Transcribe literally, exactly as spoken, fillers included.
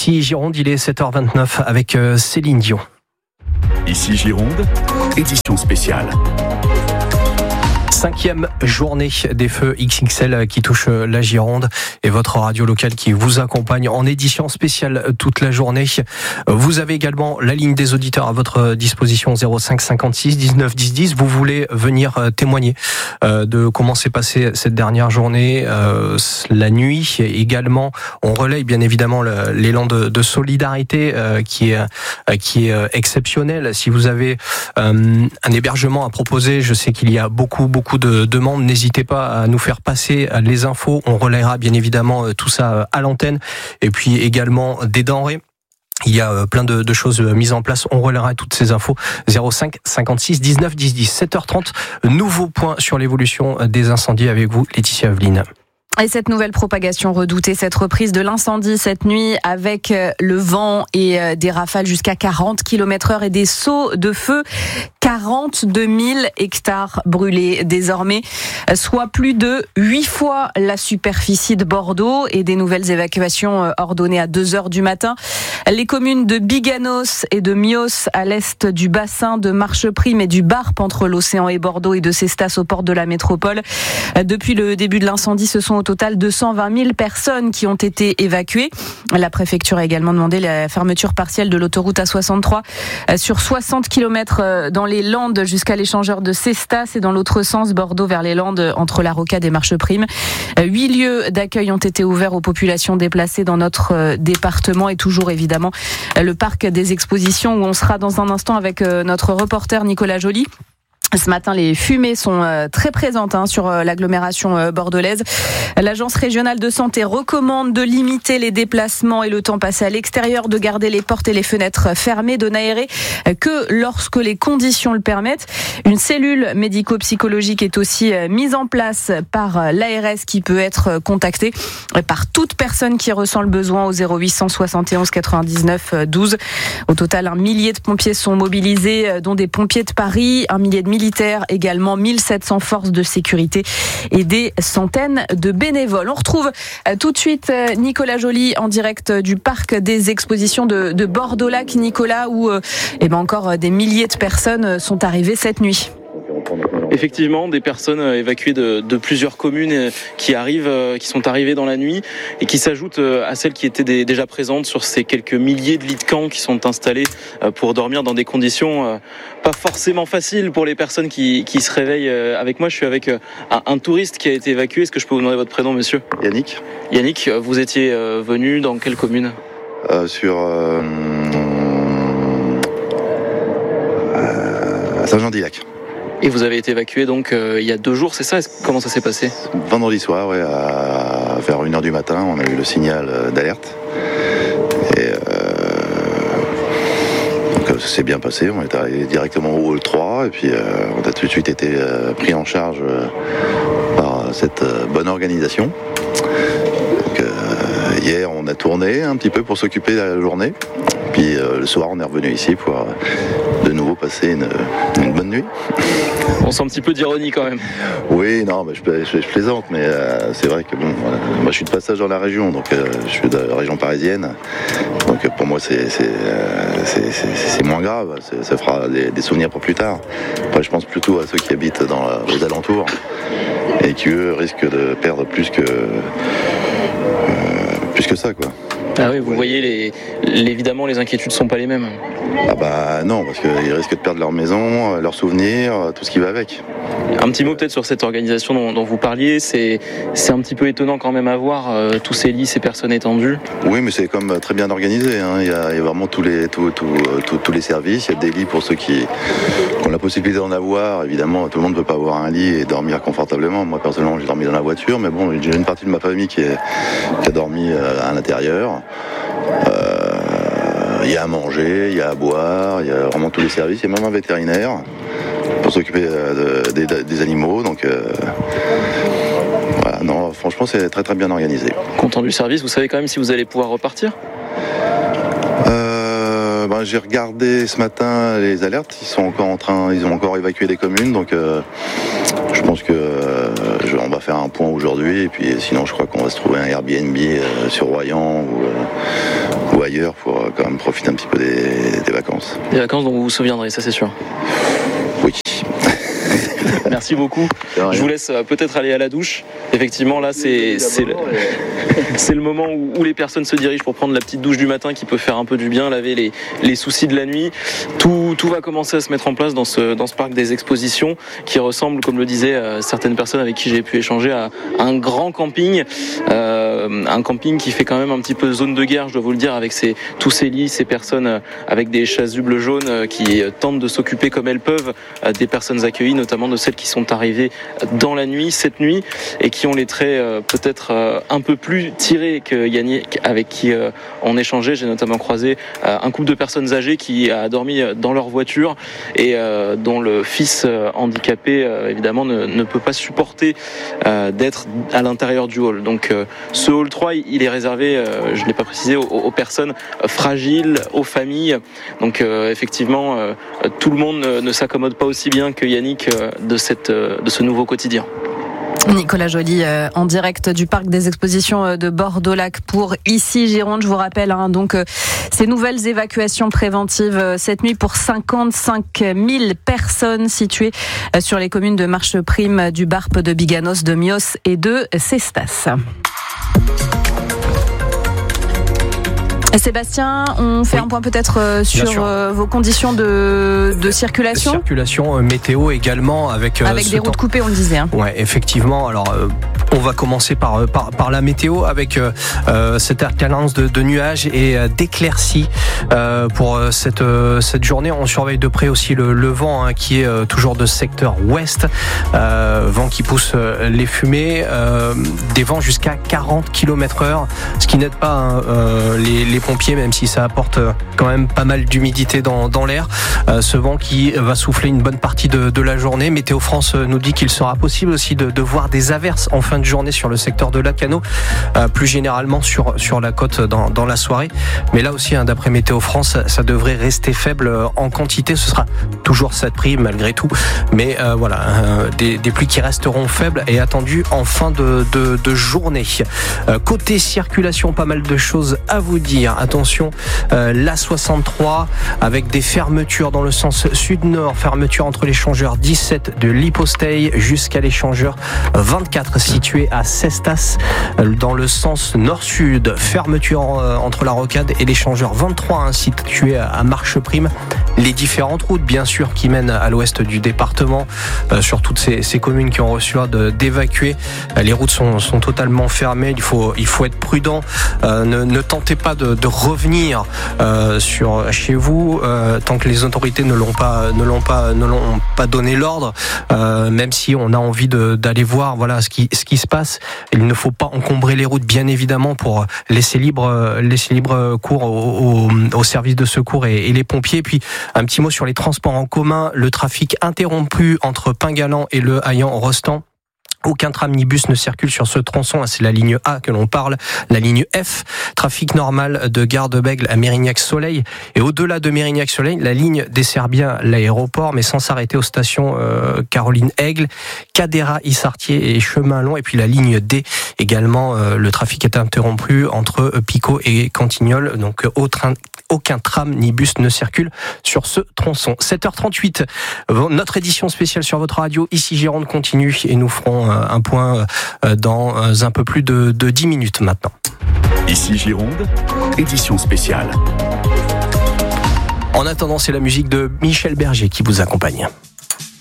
Ici Gironde, il est sept heures vingt-neuf avec Céline Dion. Ici Gironde, édition spéciale. Cinquième journée des feux X X L qui touche la Gironde et votre radio locale qui vous accompagne en édition spéciale toute la journée. Vous avez également la ligne des auditeurs à votre disposition zéro cinq cinquante-six dix-neuf dix dix. Vous voulez venir témoigner de comment s'est passée cette dernière journée, la nuit également. On relaye bien évidemment l'élan de, de solidarité qui est, qui est exceptionnel. Si vous avez un hébergement à proposer, je sais qu'il y a beaucoup, beaucoup de demandes, n'hésitez pas à nous faire passer les infos, on relayera bien évidemment tout ça à l'antenne, et puis également des denrées. Il y a plein de, de choses mises en place, on relayera toutes ces infos. Zéro cinq cinquante-six dix-neuf dix dix. sept heures trente, nouveau point sur l'évolution des incendies avec vous, Laetitia Aveline. Et cette nouvelle propagation redoutée, cette reprise de l'incendie cette nuit avec le vent et des rafales jusqu'à quarante kilomètres heure et des sauts de feu. quarante-deux mille hectares brûlés désormais, soit plus de huit fois la superficie de Bordeaux et des nouvelles évacuations ordonnées à deux heures du matin. Les communes de Biganos et de Mios à l'est du bassin de Marcheprime et du Barp entre l'océan et Bordeaux et de Cestas aux portes de la métropole. Depuis le début de l'incendie, ce sont au total deux cent vingt mille personnes qui ont été évacuées. La préfecture a également demandé la fermeture partielle de l'autoroute A soixante-trois sur soixante kilomètres dans les Landes jusqu'à l'échangeur de Cestas et dans l'autre sens, Bordeaux vers les Landes entre la Rocade et Marcheprime. Huit lieux d'accueil ont été ouverts aux populations déplacées dans notre département et toujours évidemment le parc des expositions où on sera dans un instant avec notre reporter Nicolas Joly. Ce matin, les fumées sont très présentes hein, sur l'agglomération bordelaise. L'Agence régionale de santé recommande de limiter les déplacements et le temps passé à l'extérieur, de garder les portes et les fenêtres fermées, de n'aérer que lorsque les conditions le permettent. Une cellule médico-psychologique est aussi mise en place par l'A R S qui peut être contactée par toute personne qui ressent le besoin au zéro huit cent soixante et onze quatre-vingt-dix-neuf douze. Au total, un millier de pompiers sont mobilisés, dont des pompiers de Paris, un millier de militaires également, mille sept cents forces de sécurité et des centaines de bénévoles. On retrouve tout de suite Nicolas Joly en direct du parc des expositions de, de Bordeaux-Lac, Nicolas, où eh ben encore des milliers de personnes sont arrivées cette nuit. Effectivement, des personnes évacuées de, de plusieurs communes qui arrivent, qui sont arrivées dans la nuit et qui s'ajoutent à celles qui étaient des, déjà présentes sur ces quelques milliers de lits de camp qui sont installés pour dormir dans des conditions pas forcément faciles pour les personnes qui, qui se réveillent avec moi. Je suis avec un, un touriste qui a été évacué. Est-ce que je peux vous demander votre prénom, monsieur ? Yannick. Yannick, vous étiez venu dans quelle commune ? euh, Sur euh, euh, Saint-Jean-d'Illac. Et vous avez été évacué donc euh, il y a deux jours, c'est ça ? Comment ça s'est passé ? Vendredi soir, ouais, à vers une heure du matin, on a eu le signal d'alerte. Et euh, donc ça s'est bien passé, on est arrivé directement au hall trois et puis euh, on a tout de suite été euh, pris en charge euh, par cette euh, bonne organisation. Donc, euh, hier, on a tourné un petit peu pour s'occuper de la journée. Puis euh, le soir, on est revenu ici pour euh, de nouveau passer une, une bonne nuit. On sent un petit peu d'ironie quand même. Oui, non, mais je, je, je plaisante, mais euh, c'est vrai que bon, euh, moi je suis de passage dans la région, donc euh, je suis de la région parisienne. Donc euh, pour moi, c'est, c'est, euh, c'est, c'est, c'est moins grave, c'est, ça fera des, des souvenirs pour plus tard. Après, je pense plutôt à ceux qui habitent dans la, aux alentours et qui, eux, risquent de perdre plus que, euh, plus que ça, quoi. Ah oui, vous voyez, les, les, évidemment, les inquiétudes ne sont pas les mêmes. Ah bah non, parce qu'ils risquent de perdre leur maison, leurs souvenirs, tout ce qui va avec. Un petit mot peut-être sur cette organisation dont, dont vous parliez. C'est, c'est un petit peu étonnant quand même à voir euh, tous ces lits, ces personnes étendues. Oui, mais c'est comme très bien organisé. Hein. Il y a, il y a vraiment tous les, tous, tous, tous, tous les services. Il y a des lits pour ceux qui, qui ont la possibilité d'en avoir. Évidemment, tout le monde ne peut pas avoir un lit et dormir confortablement. Moi, personnellement, j'ai dormi dans la voiture, mais bon, j'ai une partie de ma famille qui, est, qui a dormi à l'intérieur. Euh, il y a à manger, il y a à boire, il y a vraiment tous les services. Il y a même un vétérinaire pour s'occuper de, de, des, des animaux. Donc euh, voilà, non, franchement, c'est très très bien organisé. Content du service, vous savez quand même si vous allez pouvoir repartir ? euh, ben, J'ai regardé ce matin les alertes. Ils sont encore en train, ils ont encore évacué des communes, donc euh, je pense que euh, je, on va faire un point aujourd'hui. Et puis sinon, je crois qu'on va se trouver un Airbnb euh, sur Royan ou, euh, ou ailleurs pour euh, quand même profiter un petit peu des, des vacances. Des vacances dont vous vous souviendrez, ça c'est sûr. Oui. Merci beaucoup. Je vous laisse peut-être aller à la douche. Effectivement, là, c'est, c'est, le, c'est le moment où, où les personnes se dirigent pour prendre la petite douche du matin qui peut faire un peu du bien, laver les, les soucis de la nuit. Tout, tout va commencer à se mettre en place dans ce, dans ce parc des expositions qui ressemble, comme le disaient euh, certaines personnes avec qui j'ai pu échanger, à, à un grand camping. Euh, un camping qui fait quand même un petit peu zone de guerre, je dois vous le dire, avec ces, tous ces lits, ces personnes avec des chasubles jaunes qui tentent de s'occuper comme elles peuvent des personnes accueillies, notamment de celles qui sont arrivées dans la nuit, cette nuit, et qui ont les traits euh, peut-être euh, un peu plus tirés que Yannick, avec qui euh, on échangeait. J'ai notamment croisé euh, un couple de personnes âgées qui a dormi dans leur voiture et euh, dont le fils euh, handicapé, euh, évidemment, ne, ne peut pas supporter euh, d'être à l'intérieur du hall. Donc euh, ce hall trois, il est réservé, euh, je ne l'ai pas précisé, aux, aux personnes fragiles, aux familles. Donc euh, effectivement, euh, tout le monde ne, ne s'accommode pas aussi bien que Yannick euh, de, cette, euh, de ce nouveau quotidien. Nicolas Joly euh, en direct du parc des expositions de Bordeaux-Lac pour Ici Gironde. Je vous rappelle hein, donc euh, ces nouvelles évacuations préventives euh, cette nuit pour cinquante-cinq mille personnes situées euh, sur les communes de Marcheprime, du Barp, de Biganos, de Mios et de Cestas. Sébastien, on fait oui. un point peut-être sur vos conditions de, de circulation. Circulation, euh, météo également avec, euh, avec des routes temps. coupées, on le disait. Hein. Ouais, effectivement. Alors, euh, on va commencer par, par, par la météo avec euh, cette alternance de, de nuages et euh, d'éclaircies euh, pour cette, euh, cette journée. On surveille de près aussi le, le vent hein, qui est euh, toujours de secteur ouest, euh, vent qui pousse euh, les fumées, euh, des vents jusqu'à quarante kilomètres heure, ce qui n'aide pas hein, euh, les, les pompiers, même si ça apporte quand même pas mal d'humidité dans, dans l'air. Euh, ce vent qui va souffler une bonne partie de, de la journée. Météo France nous dit qu'il sera possible aussi de, de voir des averses en fin de journée sur le secteur de Lacanau, euh, plus généralement sur, sur la côte dans, dans la soirée. Mais là aussi, hein, d'après Météo France, ça devrait rester faible en quantité. Ce sera toujours cette prime malgré tout. Mais euh, voilà, euh, des, des pluies qui resteront faibles et attendues en fin de, de, de journée. Euh, côté circulation, pas mal de choses à vous dire. Attention, euh, l'A soixante-trois avec des fermetures dans le sens sud-nord, fermeture entre l'échangeur dix-sept de l'Hyposteille jusqu'à l'échangeur vingt-quatre situé à Cestas dans le sens nord-sud, fermeture euh, entre la Rocade et l'échangeur vingt-trois hein, situé à Marcheprime. Les différentes routes bien sûr qui mènent à l'ouest du département, euh, sur toutes ces, ces communes qui ont reçu l'ordre d'évacuer. Les routes sont, sont totalement fermées, il faut, il faut être prudent, euh, ne, ne tentez pas de, de revenir euh, sur chez vous euh, tant que les autorités ne l'ont pas, ne l'ont pas, ne l'ont pas donné l'ordre, euh, même si on a envie de, d'aller voir voilà ce qui, ce qui se passe. Il ne faut pas encombrer les routes bien évidemment pour laisser libre, laisser libre cours aux, aux, aux services de secours et, et les pompiers. Puis un petit mot sur les transports en commun, le trafic interrompu entre Pingalan et le Haillan-Rostand. Aucun tram ni bus ne circule sur ce tronçon, c'est la ligne A que l'on parle, la ligne F, trafic normal de Gare de Bègle à Mérignac-Soleil, et au-delà de Mérignac-Soleil, la ligne dessert bien l'aéroport, mais sans s'arrêter aux stations euh, Caroline-Aigle, Cadéra-Issartier et Chemin-Long, et puis la ligne D également, euh, le trafic est interrompu entre Picot et Cantignolles, donc euh, au train aucun tram ni bus ne circule sur ce tronçon. sept heures trente-huit, notre édition spéciale sur votre radio, Ici Gironde continue et nous ferons un point dans un peu plus de, de dix minutes maintenant. Ici Gironde, édition spéciale. En attendant, c'est la musique de Michel Berger qui vous accompagne.